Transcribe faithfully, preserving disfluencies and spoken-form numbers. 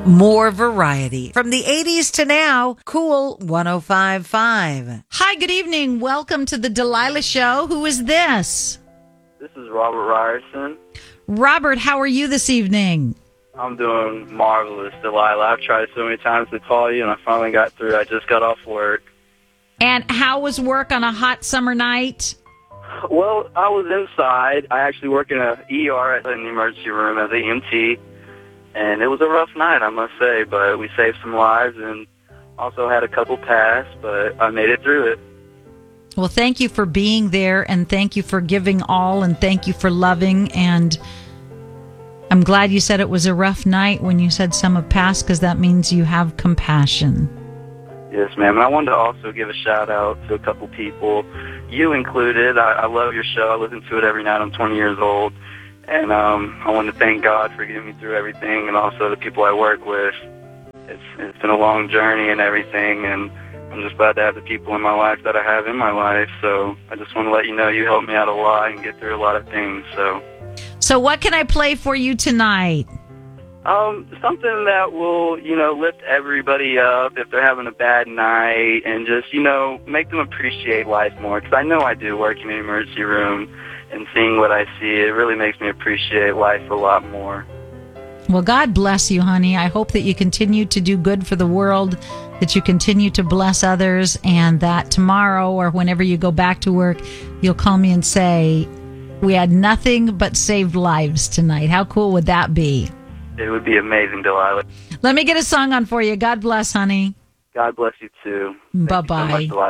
More variety. From the eighties to now, Cool one oh five point five. Hi, good evening. Welcome to the Delilah Show. Who is this? This is Robert Ryerson. Robert, how are you this evening? I'm doing marvelous, Delilah. I've tried so many times to call you, and I finally got through. I just got off work. And how was work on a hot summer night? Well, I was inside. I actually work in an E R in the emergency room as an E M T, and it was a rough night, I must say, but we saved some lives and also had a couple pass, but I made it through it. Well, thank you for being there, and thank you for giving all, and thank you for loving, and I'm glad you said it was a rough night when you said some have passed, because that means you have compassion. Yes, ma'am. And I wanted to also give a shout-out to a couple people, you included. I, I love your show. I listen to it every night. I'm twenty years old. And um, I want to thank God for getting me through everything, and also the people I work with. It's, it's been a long journey and everything, and I'm just glad to have the people in my life that I have in my life. So I just want to let you know you helped me out a lot and get through a lot of things. So, so what can I play for you tonight? Um, something that will, you know, lift everybody up if they're having a bad night, and just, you know, make them appreciate life more. Because I know I do, working in the emergency room and seeing what I see. It really makes me appreciate life a lot more. Well, God bless you, honey. I hope that you continue to do good for the world, that you continue to bless others, and that tomorrow or whenever you go back to work, you'll call me and say, we had nothing but saved lives tonight. How cool would that be? It would be amazing, Delilah. Let me get a song on for you. God bless, honey. God bless you, too. Bye-bye. Thank you so much, Delilah.